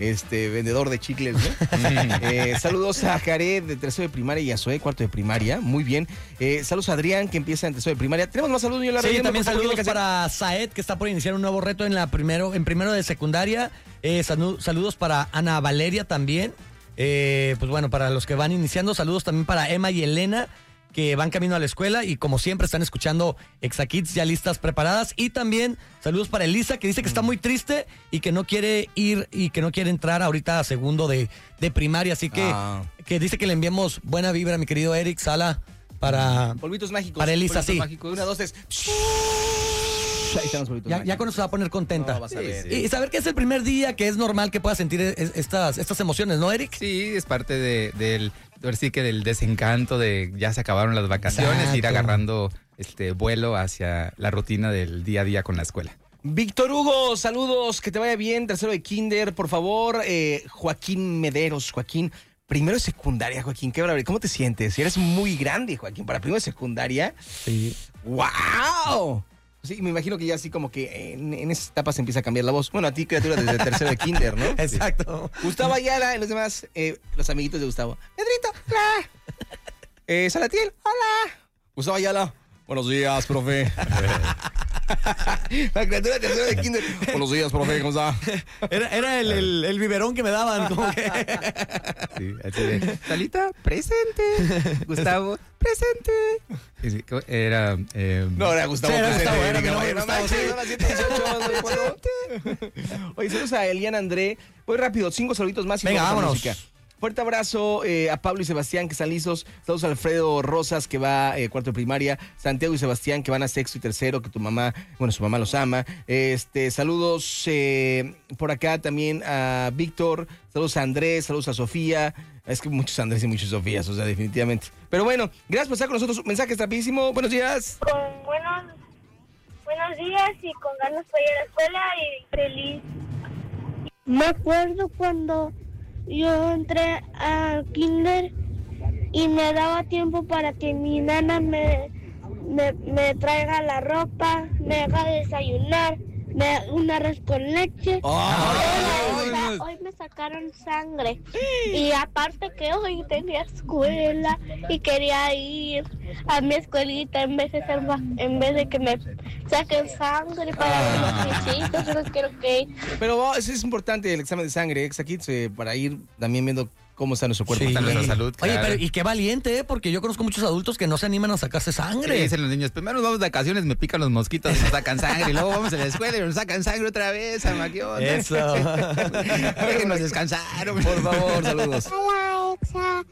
vendedor de chicles, ¿no? Saludos a Jared de tercero de primaria y a Zoe, cuarto de primaria. Muy bien. Saludos a Adrián, que empieza en tercero de primaria. Tenemos más saludos, yo la Sí, también saludos para Saed, que está por iniciar un nuevo reto en primero de secundaria. Saludos para Ana Valeria también. Pues bueno, para los que van iniciando, saludos también para Emma y Elena, que van camino a la escuela y como siempre están escuchando Exa Kids ya listas, preparadas. Y también saludos para Elisa, que dice que está muy triste y que no quiere ir y que no quiere entrar ahorita a segundo de primaria. Así que dice que le enviemos buena vibra a mi querido Eric Sala para... Polvitos mágicos. Para Elisa, sí. Mágicos. 1, 2, 3. Ahí están los polvitos Ya mágicos. con eso se va a poner contenta. No, vas a ver. Y saber que es el primer día, que es normal que pueda sentir estas emociones, ¿no, Eric? Sí, es parte del desencanto de ya se acabaron las vacaciones, Exacto. ir agarrando vuelo hacia la rutina del día a día con la escuela. Víctor Hugo, saludos, que te vaya bien, tercero de kinder, por favor. Joaquín Mederos, Joaquín, primero de secundaria, Joaquín, qué barbaridad, ¿cómo te sientes? Eres muy grande, Joaquín, para primero de secundaria. Sí. ¡Wow! Sí, me imagino que ya así como que en esas etapas empieza a cambiar la voz. Bueno, a ti, criatura, desde tercero de kinder, ¿no? Exacto. Gustavo Ayala y los demás, los amiguitos de Gustavo. Pedrito, hola. Salatiel, hola. Gustavo Ayala, buenos días, profe. La criatura de tercero de kinder. Buenos días, profe, ¿cómo está? Era el biberón que me daban, como que... Sí, así de, Salita, presente. Gustavo, presente. Sí, era... No, era Gustavo. Sí, era presente, Gustavo, era mi nombre, no Gustavo, manches, sí. son las 7:18, ¿no? Oye, saludos a Eliana André. Voy rápido, 5 saluditos más y Venga, vamos a vámonos. música. Fuerte abrazo a Pablo y Sebastián, que están listos. Saludos a Alfredo Rosas, que va cuarto de primaria. Santiago y Sebastián, que van a sexto y tercero, que su mamá los ama. Saludos por acá también a Víctor. Saludos a Andrés, saludos a Sofía. Es que muchos Andrés y muchas Sofías, o sea, definitivamente. Pero bueno, gracias por estar con nosotros. Mensajes rapidísimo. Buenos días. Con buenos días y con ganas para ir a la escuela y feliz. Me acuerdo cuando yo entré al kinder y me daba tiempo para que mi nana me traiga la ropa, me haga desayunar, un arroz con leche. Hoy me sacaron sangre y aparte que hoy tenía escuela y quería ir a mi escuelita en vez de que me saquen sangre para los bichitos, yo no quiero que ir. Pero eso es importante, el examen de sangre, Kids, para ir también viendo cómo está nuestro cuerpo. Sí. Está nuestra salud, Oye, claro. pero y qué valiente, porque yo conozco muchos adultos que no se animan a sacarse sangre. Sí, dicen los niños, primero nos vamos de vacaciones, me pican los mosquitos y nos sacan sangre, y luego vamos a la escuela y nos sacan sangre otra vez, amaquión. Eso. Déjenos descansar, hombre. Por favor, saludos. Hola, Exa.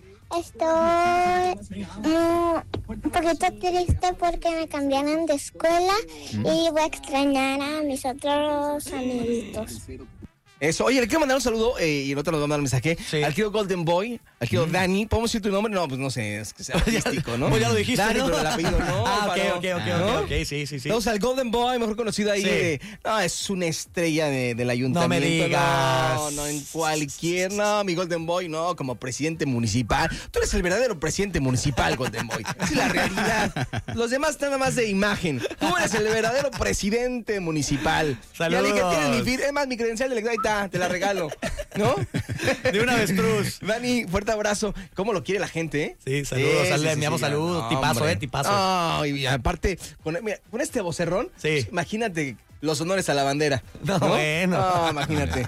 Estoy un poquito triste porque me cambiaron de escuela y voy a extrañar a mis otros amiguitos. Eso, oye, le quiero mandar un saludo y el otro nos va a mandar un mensaje Sí. al querido Golden Boy, al querido Dani. ¿Podemos decir tu nombre? No, pues no sé, es que sea artístico, ¿no? Pues ya lo dijiste, Dani, ¿no? pero el apellido no. Ah, ¿no? ok, sí. Saludos al Golden Boy, mejor conocido ahí. Sí. No, es una estrella del ayuntamiento. No me digas. No, en cualquier, no, mi Golden Boy, no, como presidente municipal. Tú eres el verdadero presidente municipal, Golden Boy. Es la realidad. Los demás están nada más de imagen. Tú eres el verdadero presidente municipal. Saludos. Ya dije, tienes mi feed, es más, mi credencial de la ahí está, te la regalo. ¿No? De un avestruz. Dani, fuerte abrazo. ¿Cómo lo quiere la gente, eh? Sí, saludos, le enviamos saludos. No, Tipazo, hombre. tipazo. No, y aparte, con este vocerrón, Sí. imagínate los honores a la bandera. No, bueno. No, imagínate.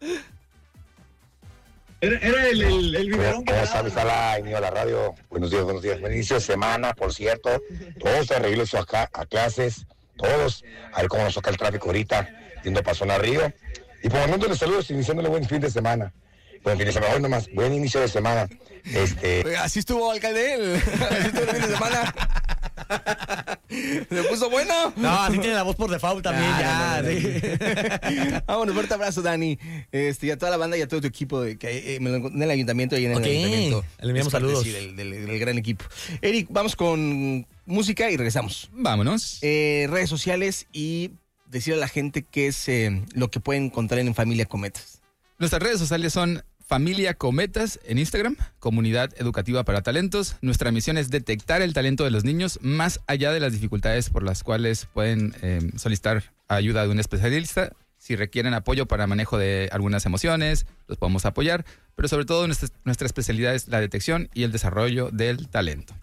Era el biberón que me ¿Cómo estás, Sala? Venido a la radio. Buenos días. Buen inicio de semana, por cierto. Todos de regreso acá a clases. Todos. A ver cómo nos toca el tráfico ahorita. Yendo para Zona Río. Y por mandándoles saludos, iniciándole buen fin de semana. Buen fin de semana, hoy nomás. Buen inicio de semana. Oiga, así estuvo, alcalde. Así estuvo el fin de semana. ¿Se puso bueno? No, así tiene la voz por default también, Ah, ya. no, no, Sí. Vámonos, fuerte abrazo, Dani. Y a toda la banda y a todo tu equipo que me lo encontré en el ayuntamiento y en el Ok, ayuntamiento. le enviamos Es parte, saludos. sí, del gran equipo. Eric, vamos con música y regresamos. Vámonos. Redes sociales y decirle a la gente qué es lo que pueden encontrar en Familia Cometas. Nuestras redes sociales son Familia Cometas en Instagram, Comunidad Educativa para Talentos. Nuestra misión es detectar el talento de los niños más allá de las dificultades por las cuales pueden solicitar ayuda de un especialista. Si requieren apoyo para manejo de algunas emociones, los podemos apoyar, pero sobre todo nuestra especialidad es la detección y el desarrollo del talento.